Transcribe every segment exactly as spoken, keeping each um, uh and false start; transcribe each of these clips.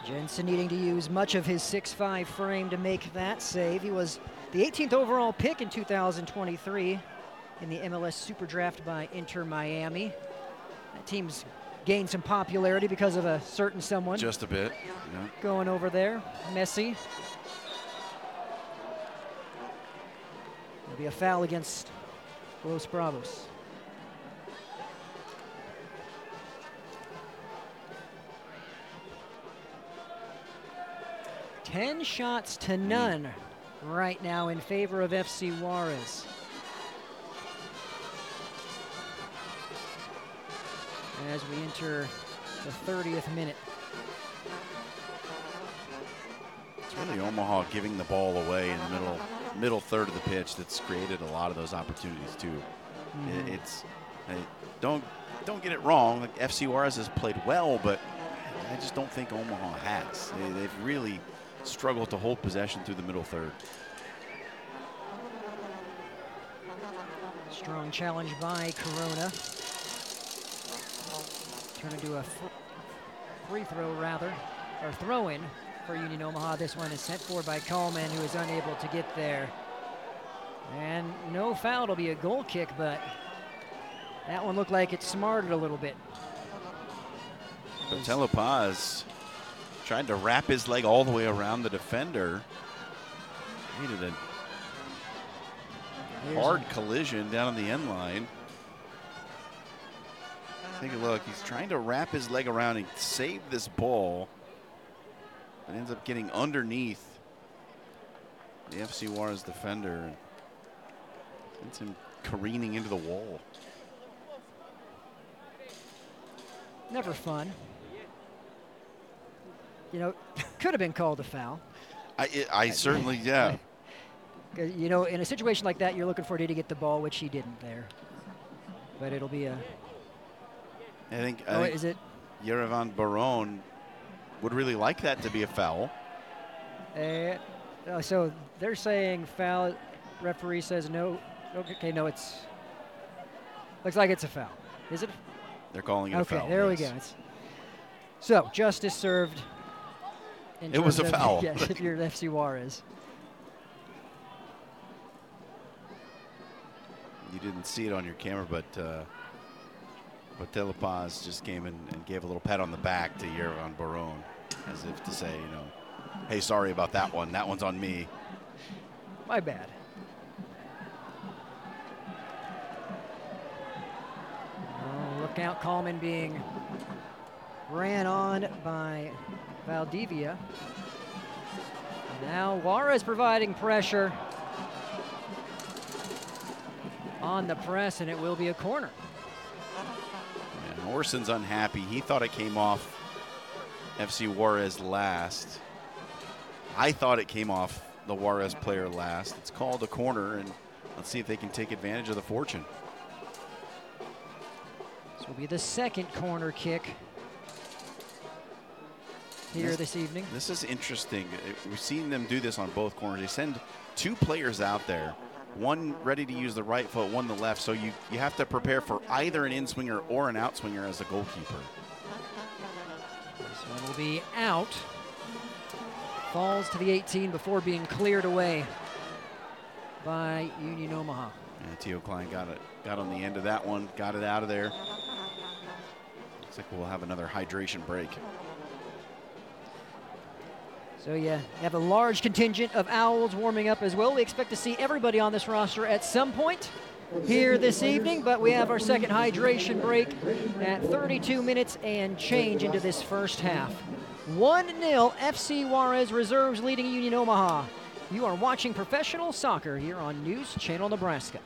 Jensen needing to use much of his six five frame to make that save. He was the eighteenth overall pick in two thousand twenty-three in the M L S Super Draft by Inter Miami. That team's gained some popularity because of a certain someone. Just a bit, yeah. Going over there, Messi. There'll be a foul against Los Bravos. Ten shots to none right now in favor of F C Juarez. As we enter the thirtieth minute. It's really Omaha giving the ball away in the middle middle third of the pitch that's created a lot of those opportunities too. Mm. It, it's I, don't don't get it wrong. Like F C Juarez has played well, but I just don't think Omaha has. They, they've really struggled to hold possession through the middle third. Strong challenge by Corona. Turn into a free throw, rather, or throw in for Union Omaha. This one is sent forward by Coleman, who is unable to get there. And no foul, it'll be a goal kick, but that one looked like it smarted a little bit. Botelho Paz tried to wrap his leg all the way around the defender. Needed a Here's hard a collision down on the end line. Take a look. He's trying to wrap his leg around and save this ball, but ends up getting underneath the F C Juarez defender and sends him careening into the wall. Never fun. You know, could have been called a foul. I, it, I certainly, yeah. You know, in a situation like that, you're looking for D to get the ball, which he didn't there. But it'll be a. I think. I oh, think is it? Yerevan Barone would really like that to be a foul. Uh, uh, so they're saying foul. Referee says no. Okay, no, it's. Looks like it's a foul. Is it? They're calling it okay, a foul. there yes. we go. It's, so justice served. It was a of, foul. Yes, if you're F C Juarez. You didn't see it on your camera, but uh, Botelho Paz just came in and gave a little pat on the back to Yerevan Barone, as if to say, you know, hey, sorry about that one. That one's on me. My bad. Oh, look out, Coleman being ran on by Valdivia. Now Juarez providing pressure on the press, and it will be a corner. And Orson's unhappy. He thought it came off F C Juarez last. I thought it came off the Juarez player last. It's called a corner, and let's see if they can take advantage of the fortune. This will be the second corner kick here this, this evening. This is interesting. We've seen them do this on both corners. They send two players out there, one ready to use the right foot, one the left, so you, you have to prepare for either an in-swinger or an out-swinger as a goalkeeper. This one will be out. Falls to the eighteen before being cleared away by Union Omaha. And Teo Klein got it, got on the end of that one, got it out of there. Looks like we'll have another hydration break. So yeah, you have a large contingent of Owls warming up as well. We expect to see everybody on this roster at some point here this evening, but we have our second hydration break at thirty-two minutes and change into this first half. one nil F C Juarez Reserves leading Union Omaha. You are watching professional soccer here on News Channel Nebraska.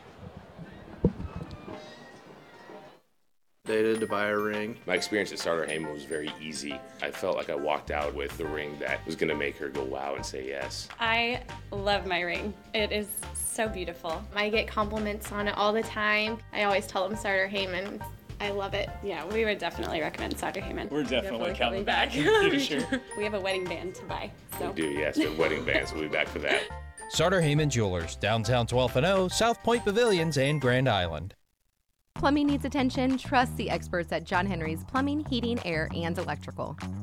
To buy a ring. My experience at Starter Heyman was very easy. I felt like I walked out with the ring that was going to make her go wow and say yes. I love my ring. It is so beautiful. I get compliments on it all the time. I always tell them Starter Heyman. I love it. Yeah, we would definitely recommend Starter Heyman. We're definitely, definitely coming back. Sure. We have a wedding band to buy. So. We do, yes, the wedding bands. We'll be back for that. Starter Heyman Jewelers, downtown twelfth and O, South Point Pavilions, and Grand Island. Plumbing needs attention? Trust the experts at John Henry's Plumbing, Heating, Air, and Electrical.